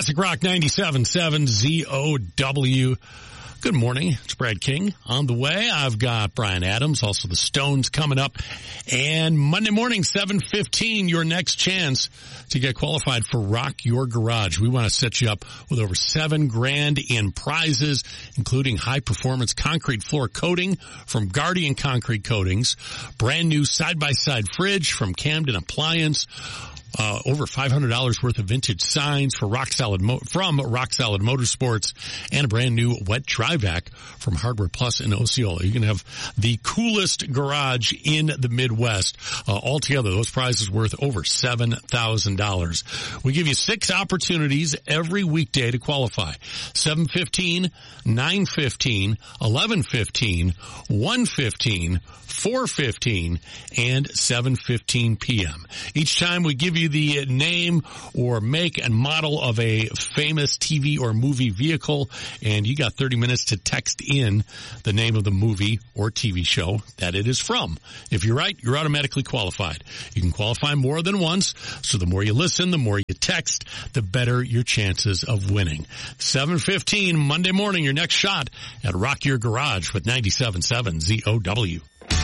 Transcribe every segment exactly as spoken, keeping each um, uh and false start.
Classic Rock ninety-seven point seven Z O W. Good morning. It's Brad King on the way. I've got Brian Adams, also the Stones coming up. And Monday morning, seven fifteen, your next chance to get qualified for Rock Your Garage. We want to set you up with over seven grand in prizes, including high-performance concrete floor coating from Guardian Concrete Coatings, brand new side-by-side fridge from Camden Appliance, Uh, over five hundred dollars worth of vintage signs for Rock Solid Mo- from Rock Solid Motorsports, and a brand new wet dry vac from Hardware Plus in Osceola. You can have the coolest garage in the Midwest. Uh, altogether, those prizes worth over seven thousand dollars. We give you six opportunities every weekday to qualify. seven fifteen, nine fifteen, eleven fifteen, one fifteen, four fifteen, and seven fifteen p.m. Each time we give you the name or make and model of a famous T V or movie vehicle, and you got thirty minutes to text in the name of the movie or T V show that it is from. If you're right, you're automatically qualified. You can qualify more than once, so the more you listen, the more you text, the better your chances of winning. seven fifteen Monday morning, your next shot at Rock Your Garage with ninety-seven point seven Z O W.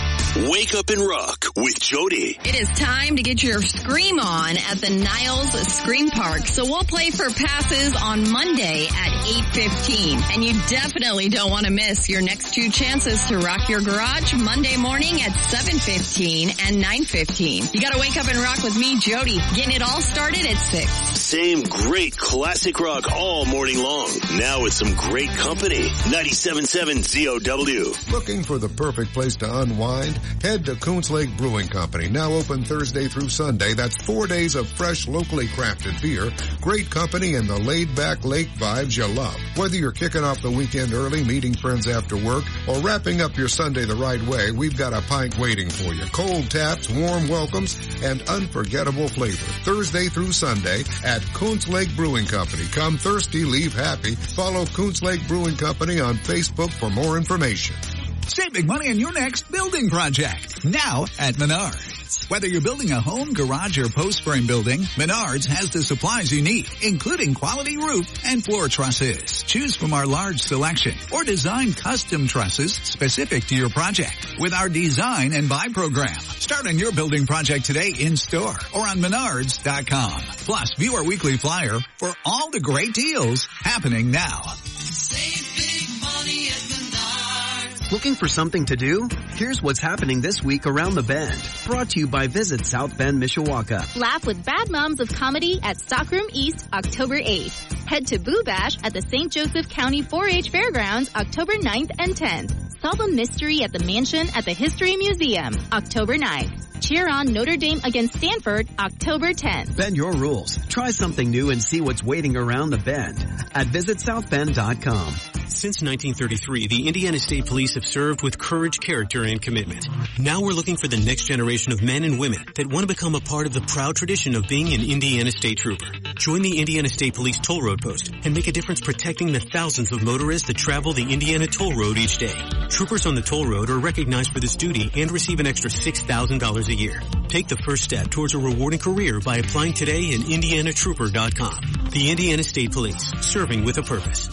Wake up and rock with Jody. It is time to get your scream on at the Niles Scream Park. So we'll play for passes on Monday at eight fifteen. And you definitely don't want to miss your next two chances to rock your garage Monday morning at seven fifteen and nine fifteen. You got to wake up and rock with me, Jody, getting it all started at six. Same great classic rock all morning long. Now with some great company. ninety-seven point seven Z O W. Looking for the perfect place to unwind? Head to Coons Lake Brewing Company, now open Thursday through Sunday. That's four days of fresh, locally crafted beer, great company, and the laid-back lake vibes you love. Whether you're kicking off the weekend early, meeting friends after work, or wrapping up your Sunday the right way, we've got a pint waiting for you. Cold taps, warm welcomes, and unforgettable flavor. Thursday through Sunday at Coons Lake Brewing Company. Come thirsty, leave happy. Follow Coons Lake Brewing Company on Facebook for more information. Save big money on your next building project. Now at Menards. Whether you're building a home, garage, or post frame building, Menards has the supplies you need, including quality roof and floor trusses. Choose from our large selection or design custom trusses specific to your project with our design and buy program. Start on your building project today in store or on menards dot com. Plus, view our weekly flyer for all the great deals happening now. Save big money at Menards. Looking for something to do? Here's what's happening this week around the Bend. Brought to you by Visit South Bend, Mishawaka. Laugh with Bad Moms of Comedy at Stockroom East, October eighth. Head to Boo Bash at the Saint Joseph County four H Fairgrounds, October ninth and tenth. Solve a mystery at the Mansion at the History Museum, October ninth. Cheer on Notre Dame against Stanford, October tenth. Bend your rules. Try something new and see what's waiting around the Bend at visit south bend dot com. Since nineteen thirty-three, the Indiana State Police have served with courage, character, and commitment. Now we're looking for the next generation of men and women that want to become a part of the proud tradition of being an Indiana State Trooper. Join the Indiana State Police Toll Road Post and make a difference protecting the thousands of motorists that travel the Indiana Toll Road each day. Troopers on the toll road are recognized for this duty and receive an extra six thousand dollars a year. Take the first step towards a rewarding career by applying today at indiana trooper dot com. The Indiana State Police, serving with a purpose.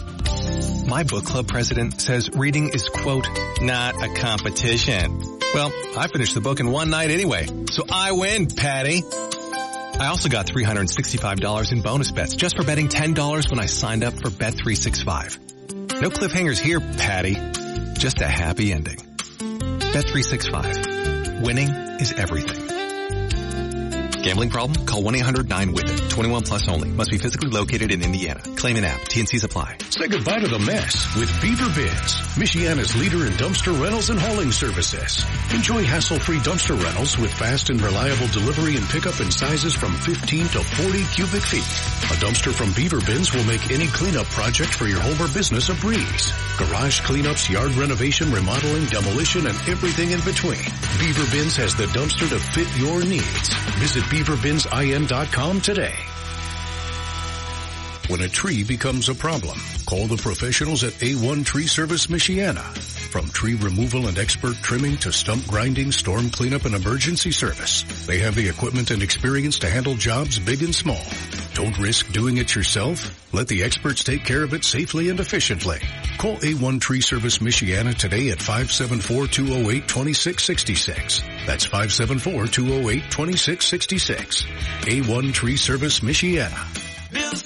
My book club president says reading is, quote, not a competition. Well, I finished the book in one night anyway, so I win, Patty. I also got three hundred sixty-five dollars in bonus bets just for betting ten dollars when I signed up for Bet three sixty-five. No cliffhangers here, Patty. Just a happy ending. Bet three sixty-five. Winning is everything. Gambling problem? Call one eight hundred nine with it. twenty-one plus only. Must be physically located in Indiana. Claim an app. T and Cs apply. Say goodbye to the mess with Beaver Bins, Michiana's leader in dumpster rentals and hauling services. Enjoy hassle-free dumpster rentals with fast and reliable delivery and pickup in sizes from fifteen to forty cubic feet. A dumpster from Beaver Bins will make any cleanup project for your home or business a breeze. Garage cleanups, yard renovation, remodeling, demolition, and everything in between. Beaver Bins has the dumpster to fit your needs. Visit beaver bins I N dot com today. When a tree becomes a problem, call the professionals at A one Tree Service Michiana. From tree removal and expert trimming to stump grinding, storm cleanup, and emergency service, they have the equipment and experience to handle jobs big and small. Don't risk doing it yourself. Let the experts take care of it safely and efficiently. Call A one Tree Service Michiana today at five seven four, two oh eight, two six six six. That's five seven four, two oh eight, two six six six. A one Tree Service Michiana. Built